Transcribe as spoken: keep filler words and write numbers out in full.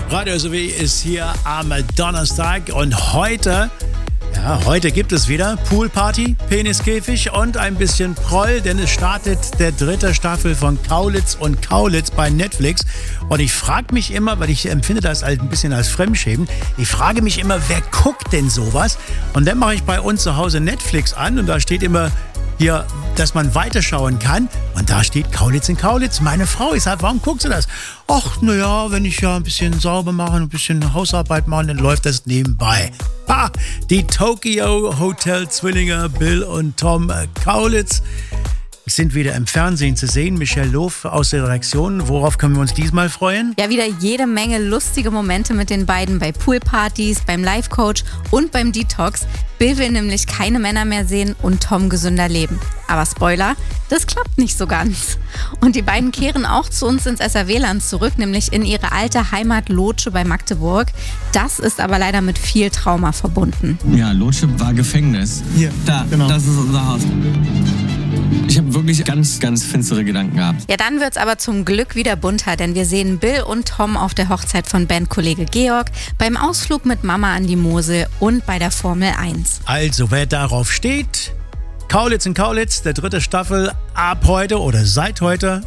Radio S O W ist hier am Donnerstag und heute, ja, heute gibt es wieder Poolparty, Peniskäfig und ein bisschen Proll, denn es startet der dritte Staffel von Kaulitz und Kaulitz bei Netflix. Und ich frage mich immer, weil ich empfinde das halt ein bisschen als Fremdschämen, ich frage mich immer, wer guckt denn sowas? Und dann mache ich bei uns zu Hause Netflix an und da steht immer hier, dass man weiterschauen kann. Und da steht Kaulitz und Kaulitz. Meine Frau, ich sage, warum guckst du das? Ach, naja, wenn ich ja ein bisschen sauber mache, ein bisschen Hausarbeit mache, dann läuft das nebenbei. Ha, die Tokyo Hotel Zwillinge Bill und Tom Kaulitz sind wieder im Fernsehen zu sehen. Michelle Lof aus der Redaktion. Worauf können wir uns diesmal freuen? Ja, wieder jede Menge lustige Momente mit den beiden bei Poolpartys, beim Life-Coach und beim Detox. Bill will nämlich keine Männer mehr sehen und Tom gesünder leben. Aber Spoiler, das klappt nicht so ganz. Und die beiden kehren auch zu uns ins S R W-Land zurück, nämlich in ihre alte Heimat Lotsche bei Magdeburg. Das ist aber leider mit viel Trauma verbunden. Ja, Lotsche war Gefängnis. Hier, da, genau. Das ist unser Haus. Ich habe wirklich ganz, ganz finstere Gedanken gehabt. Ja, dann wird's aber zum Glück wieder bunter, denn wir sehen Bill und Tom auf der Hochzeit von Bandkollege Georg, beim Ausflug mit Mama an die Mosel und bei der Formel eins. Also, wer darauf steht, Kaulitz und Kaulitz, der dritte Staffel, ab heute oder seit heute